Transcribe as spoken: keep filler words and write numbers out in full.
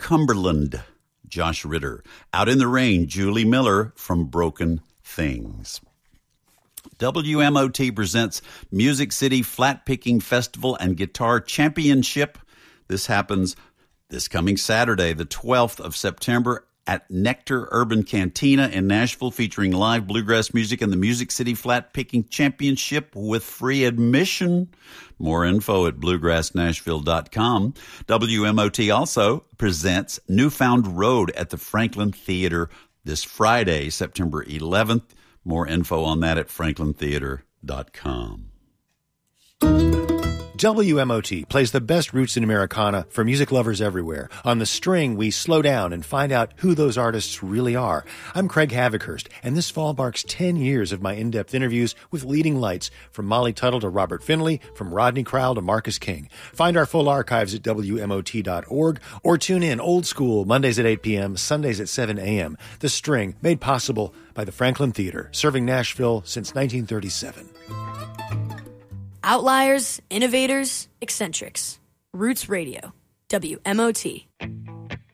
Cumberland, Josh Ritter. Out in the Rain, Julie Miller from Broken Things. W M O T presents Music City Flat Picking Festival and Guitar Championship. This happens this coming Saturday, the twelfth of September, at Nectar Urban Cantina in Nashville, featuring live bluegrass music and the Music City Flat Picking Championship with free admission. More info at bluegrass nashville dot com. W M O T also presents Newfound Road at the Franklin Theater this Friday, September eleventh. More info on that at franklin theater dot com. W M O T plays the best roots in Americana for music lovers everywhere. On The String, we slow down and find out who those artists really are. I'm Craig Havikhurst, and this fall marks ten years of my in-depth interviews with leading lights, from Molly Tuttle to Robert Finley, from Rodney Crowell to Marcus King. Find our full archives at W M O T dot org, or tune in old school Mondays at eight p.m., Sundays at seven a.m. The String, made possible by the Franklin Theater, serving Nashville since nineteen thirty-seven. Outliers, innovators, eccentrics. Roots Radio, W M O T.